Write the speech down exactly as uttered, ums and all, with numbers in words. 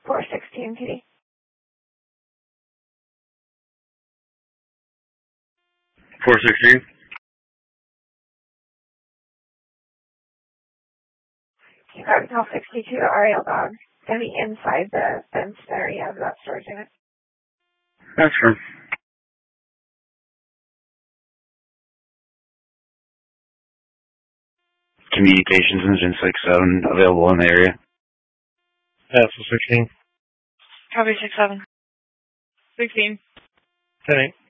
four sixteen, P D. four sixteen? You got until sixty-two Ariel dog. It's going to be inside the fence there. You have that storage unit. That's true. Communications engine six seven available in the area. Yeah, four sixteen. Copy six seven. sixteen. ten eight.